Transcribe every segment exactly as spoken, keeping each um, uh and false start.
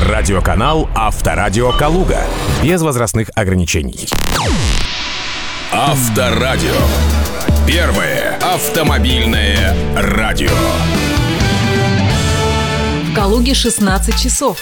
Радиоканал «Авторадио Калуга». Без возрастных ограничений. Авторадио. Первое автомобильное радио. В Калуге шестнадцать часов.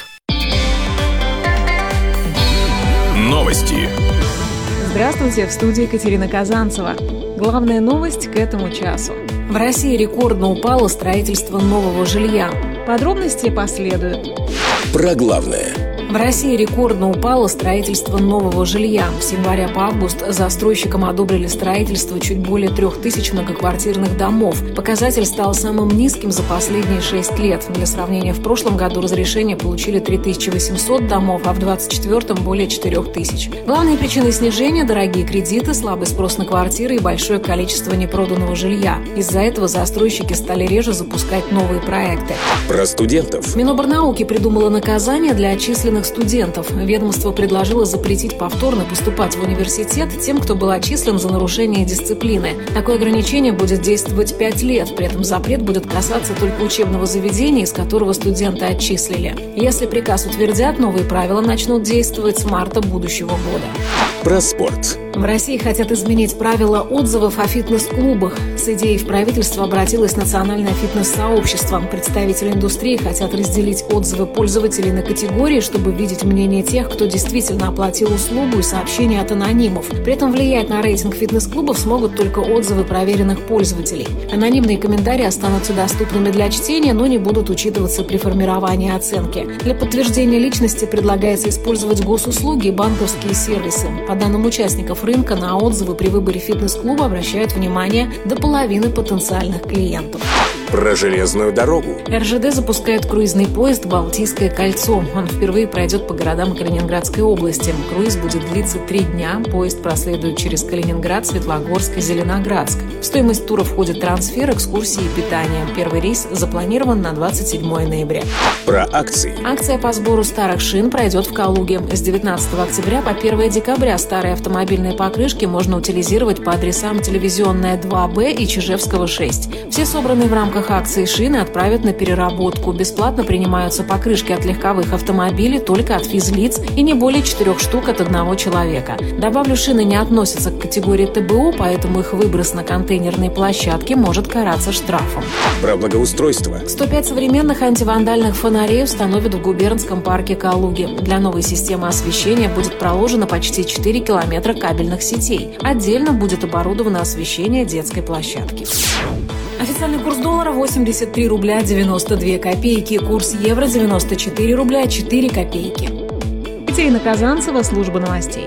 Новости. Здравствуйте, в студии Екатерина Казанцева. Главная новость к этому часу. В России рекордно упало строительство нового жилья. Подробности последуют. Про главное. В России рекордно упало строительство нового жилья. С января по август застройщикам одобрили строительство чуть более трех тысяч многоквартирных домов. Показатель стал самым низким за последние шесть лет. Для сравнения, в прошлом году разрешение получили три тысячи восемьсот домов, а в двадцать четвёртом более четырех тысяч. Главные причины снижения – дорогие кредиты, слабый спрос на квартиры и большое количество непроданного жилья. Из-за этого застройщики стали реже запускать новые проекты. Про студентов. Минобрнауки придумало наказание для отчисленных студентов. Ведомство предложило запретить повторно поступать в университет тем, кто был отчислен за нарушение дисциплины. Такое ограничение будет действовать пять лет. При этом запрет будет касаться только учебного заведения, из которого студента отчислили. Если приказ утвердят, новые правила начнут действовать с марта будущего года. Про спорт. В России хотят изменить правила отзывов о фитнес-клубах. С идеей в правительство обратилось национальное фитнес-сообщество. Представители индустрии хотят разделить отзывы пользователей на категории, чтобы видеть мнение тех, кто действительно оплатил услугу, и сообщения от анонимов. При этом влиять на рейтинг фитнес-клубов смогут только отзывы проверенных пользователей. Анонимные комментарии останутся доступными для чтения, но не будут учитываться при формировании оценки. Для подтверждения личности предлагается использовать госуслуги и банковские сервисы. По данным участников рынка, на отзывы при выборе фитнес-клуба обращают внимание до половины потенциальных клиентов. Про железную дорогу. эр жэ дэ запускает круизный поезд «Балтийское кольцо». Он впервые пройдет по городам Калининградской области. Круиз будет длиться три дня. Поезд проследует через Калининград, Светлогорск и Зеленоградск. В стоимость тура входит трансфер, экскурсии и питание. Первый рейс запланирован на двадцать седьмое ноября. Про акции. Акция по сбору старых шин пройдет в Калуге. С девятнадцатого октября по первое декабря старые автомобильные покрышки можно утилизировать по адресам Телевизионная два Б и Чижевского шесть. Все собранные в рамках акции шины отправят на переработку. Бесплатно принимаются покрышки от легковых автомобилей только от физлиц и не более четырех штук от одного человека. Добавлю, шины не относятся к категории тэ бэ о, поэтому их выброс на контейнерной площадке может караться штрафом. Про благоустройство. сто пять современных антивандальных фонарей установят в губернском парке Калуги. Для новой системы освещения будет проложено почти четыре километра кабельных сетей. Отдельно будет оборудовано освещение детской площадки. Официальный курс доллара восемьдесят три рубля девяносто две копейки, курс евро девяносто четыре рубля четыре копейки. Екатерина Казанцева, служба новостей.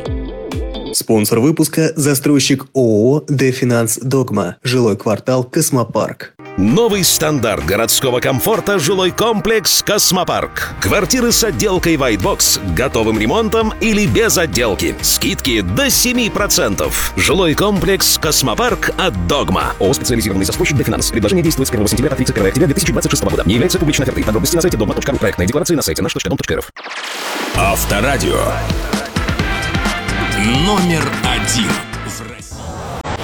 Спонсор выпуска – застройщик ООО «Дефинанс Догма», жилой квартал «Космопарк». Новый стандарт городского комфорта – жилой комплекс «Космопарк». Квартиры с отделкой White Box, готовым ремонтом или без отделки. Скидки до семь процентов. Жилой комплекс «Космопарк» от «Догма». ООО «Специализированный застройщик Дефинанс». Предложение действует с первого сентября по тридцать первое октября две тысячи двадцать шестого года. Не является публичной офертой. Подробности на сайте догма точка ру. Проектная декларация на сайте наш точка дом точка эр эф. Авторадио. Номер один.